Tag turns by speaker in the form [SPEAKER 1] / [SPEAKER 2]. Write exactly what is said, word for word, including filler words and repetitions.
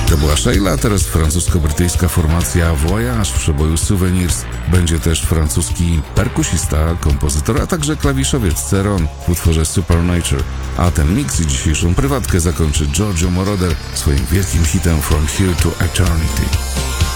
[SPEAKER 1] To była Sheila, teraz francusko-brytyjska formacja Voyage w przeboju Souvenirs. Będzie też francuski perkusista, kompozytor, a także klawiszowiec Ceron w utworze Supernature. A ten mix i dzisiejszą prywatkę zakończy Giorgio Moroder swoim wielkim hitem From Here to Eternity.